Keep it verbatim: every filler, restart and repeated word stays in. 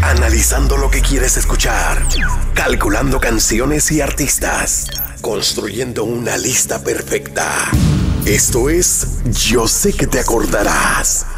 Analizando lo que quieres escuchar. Calculando canciones y artistas. Construyendo una lista perfecta. Esto es Yo sé que te acordarás.